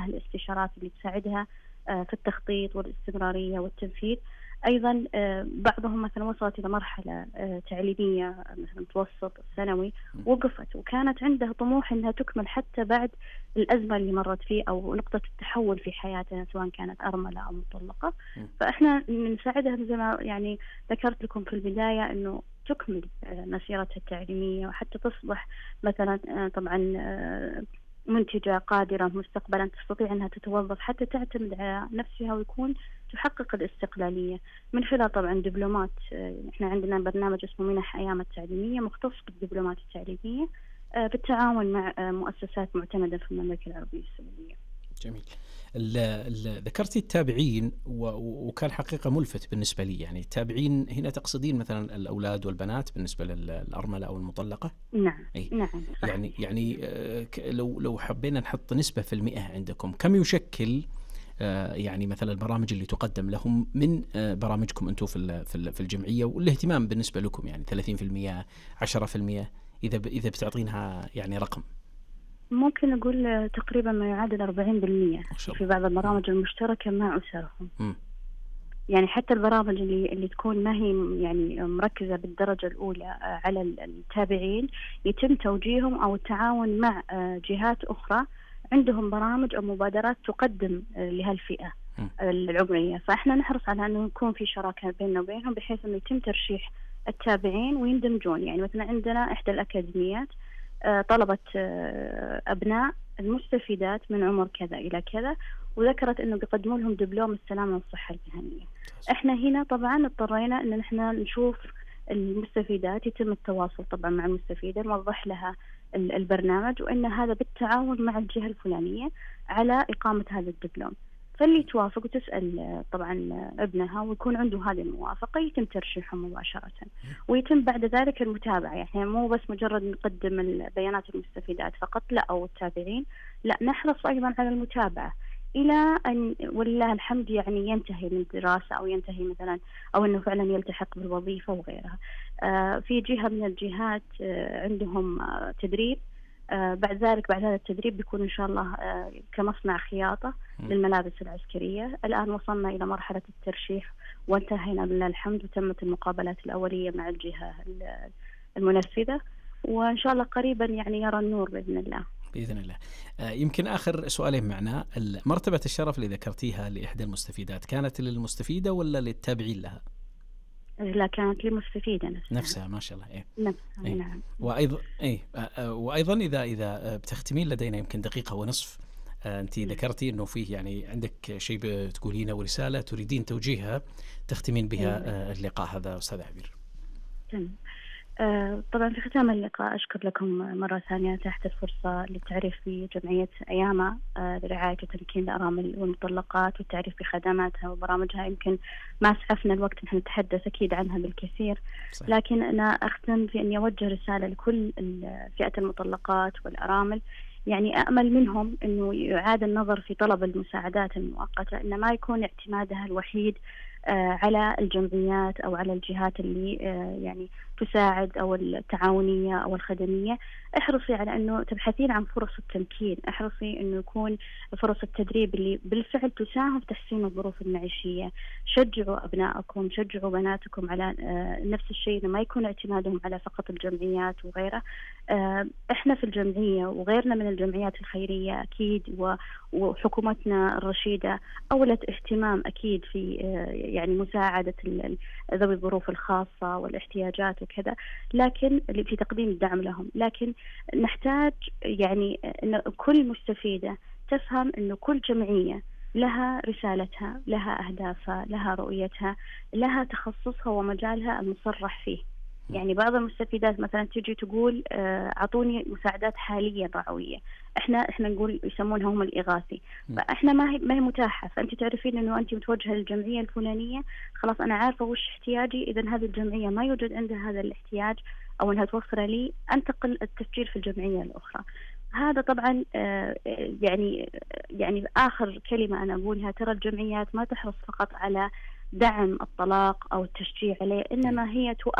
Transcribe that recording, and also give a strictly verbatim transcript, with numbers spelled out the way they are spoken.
عندها الاستشارات اللي تساعدها في التخطيط والاستمرارية والتنفيذ. أيضا بعضهم مثلا وصلت إلى مرحلة تعليمية مثلا متوسط ثانوي وقفت، وكانت عندها طموح أنها تكمل حتى بعد الأزمة اللي مرت فيه أو نقطة التحول في حياتها، سواء كانت أرملة أو مطلقة. فإحنا نساعدها زي ما يعني ذكرت لكم في البداية أنه تكمل مسيرتها التعليمية وحتى تصبح مثلا طبعا منتجة قادرة مستقبلا تستطيع أنها تتوظف حتى تعتمد على نفسها ويكون تحقق الاستقلالية من خلال طبعا دبلومات. احنا عندنا برنامج اسمه منح أيام التعليمية مختص بالدبلومات التعليمية بالتعاون مع مؤسسات معتمدة في المملكة العربية السعودية. جميل. ذكرتي التابعين وكان حقيقة ملفت بالنسبة لي، يعني التابعين هنا تقصدين مثلا الأولاد والبنات بالنسبة للأرملة أو المطلقة؟ نعم. أي. نعم صحيح. يعني يعني لو لو حبينا نحط نسبة في المئة عندكم كم يشكل يعني مثلا البرامج اللي تقدم لهم من برامجكم أنتم في في الجمعية، والاهتمام بالنسبة لكم يعني ثلاثين بالمئة عشرة بالمئة إذا إذا بتعطينها يعني رقم؟ ممكن نقول تقريبا ما يعادل أربعين بالمئة في بعض البرامج المشتركة مع أسرهم. م. يعني حتى البرامج اللي اللي تكون ما هي يعني مركزة بالدرجة الأولى على التابعين يتم توجيههم أو التعاون مع جهات أخرى عندهم برامج أو مبادرات تقدم لهالفئة العمرية. فإحنا نحرص على أنه يكون في شراكة بيننا وبينهم بحيث أنه يتم ترشيح التابعين ويندمجون. يعني مثلا عندنا إحدى الأكاديميات طلبت أبناء المستفيدات من عمر كذا إلى كذا وذكرت أنه بيقدموا لهم دبلوم السلامة والصحة المهنية. إحنا هنا طبعا اضطرينا أن إحنا نشوف المستفيدات، يتم التواصل طبعا مع المستفيدة، نوضح لها البرنامج وأن هذا بالتعاون مع الجهة الفلانية على إقامة هذا الدبلوم. فاللي توافق وتسأل طبعا ابنها ويكون عنده هذه الموافقة يتم ترشيحه مباشرة، ويتم بعد ذلك المتابعة. يعني مو بس مجرد نقدم البيانات المستفيدات فقط لا أو التابعين، لا نحرص أيضا على المتابعة إلى أن ولله الحمد يعني ينتهي من الدراسة أو ينتهي مثلا أو أنه فعلا يلتحق بالوظيفة وغيرها. آه في جهة من الجهات آه عندهم آه تدريب، آه بعد ذلك بعد هذا التدريب بيكون إن شاء الله آه كمصنع خياطة للملابس العسكرية. الآن وصلنا إلى مرحلة الترشيح وانتهينا بالله الحمد وتمت المقابلات الأولية مع الجهة المنفذة، وإن شاء الله قريبا يعني يرى النور بإذن الله. بإذن الله. آه يمكن آخر سؤالين معنا، مرتبة الشرف اللي ذكرتيها لإحدى المستفيدات كانت للمستفيدة ولا للتابعين لها؟ لا كانت للمستفيدة نفسها. نفسها ما شاء الله. إيه. نفسها. إيه. نعم. وأيضا إيه آه وأيضا إذا إذا بتختمين لدينا يمكن دقيقة ونصف، آه أنت ذكرتي إنه فيه يعني عندك شيء بتقولينه ورسالة تريدين توجيهها تختمين بها آه اللقاء هذا أستاذ عبير. تمام. آه طبعا في ختام اللقاء أشكر لكم مرة ثانية تحت الفرصة للتعريف بجمعية أياما آه لرعاية وتمكين الأرامل والمطلقات والتعريف بخدماتها وبرامجها. يمكن ما أسعفنا الوقت نحن نتحدث أكيد عنها بالكثير، صحيح. لكن أنا أختم في أني أوجه رسالة لكل فئة المطلقات والأرامل. يعني أأمل منهم أنه يعاد النظر في طلب المساعدات المؤقتة، إن ما يكون اعتمادها الوحيد آه على الجمعيات أو على الجهات اللي آه يعني تساعد أو التعاونية أو الخدمية. احرصي على أنه تبحثين عن فرص التمكين، احرصي أنه يكون فرص التدريب اللي بالفعل تساهم في تحسين الظروف المعيشية. شجعوا أبنائكم، شجعوا بناتكم على آه نفس الشيء، ما يكون اعتمادهم على فقط الجمعيات وغيرها. آه احنا في الجمعية وغيرنا من الجمعيات الخيرية أكيد وحكومتنا الرشيدة أولت اهتمام أكيد في آه يعني مساعدة ذوي الظروف الخاصة والاحتياجات وكذا، لكن في تقديم الدعم لهم. لكن نحتاج يعني أن كل مستفيدة تفهم أن كل جمعية لها رسالتها، لها أهدافها، لها رؤيتها، لها تخصصها ومجالها المصرح فيه. يعني بعض المستفيدات مثلا تيجي تقول أعطوني مساعدات حاليا رعوية، احنا احنا نقول يسمونها هم الإغاثي، فاحنا ما هي ما هي متاحة. فأنت تعرفين إنه أنت متوجهة للجمعية الفلانية، خلاص أنا عارفة وش احتياجي، إذا هذه الجمعية ما يوجد عندها هذا الاحتياج أو أنها توفر لي، أنتقل التفكير في الجمعية الأخرى. هذا طبعا يعني يعني آخر كلمة أنا أقولها، ترى الجمعيات ما تحرص فقط على دعم الطلاق أو التشجيع عليه، إنما هي تؤ